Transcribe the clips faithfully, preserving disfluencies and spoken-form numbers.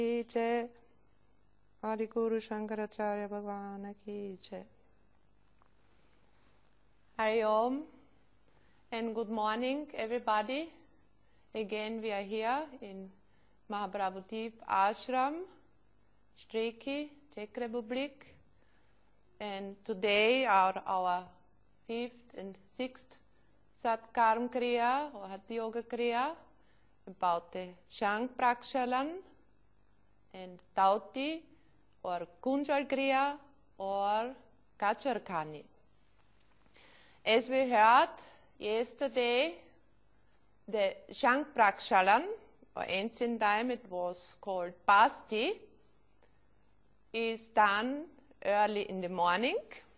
की जय। आदि गुरु शंकराचार्य भगवान की जय। Hari Om and good morning everybody. Again we are here in Mahaprabhudeep Ashram, Streki, Czech Republic, and today are our fifth and sixth Satkarm Kriya or Hatha Yoga Kriya about the Shank Prakshalan and Tauti or Kunjal Kriya or Kacharkani. As we heard yesterday, the Shank Prakshalan, or ancient time it was called Pasti, is done early in the morning,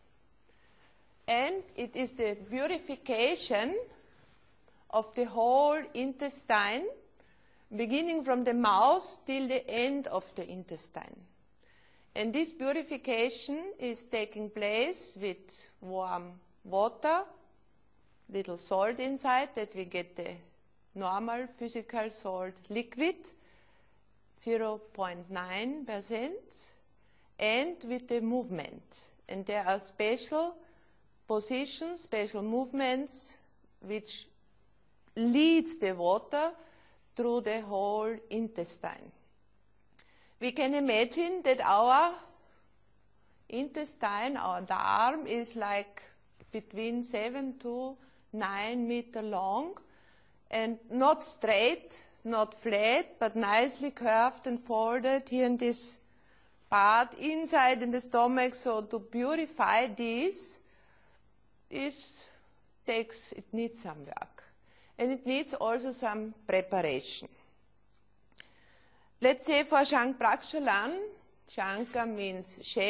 and it is the purification of the whole intestine, beginning from the mouth till the end of the intestine. And this purification is taking place with warm water, little salt inside, that we get the normal physical salt liquid, zero point nine percent, and with the movement. And there are special positions, special movements, which leads the water through the whole intestine. We can imagine that our intestine, our darm, is like between seven to nine meter long, and not straight, not flat, but nicely curved and folded here in this part inside in the stomach. So to purify this is takes it needs some work, and it needs also some preparation. Let's say for Shank Prakshalan, Shanka means shape.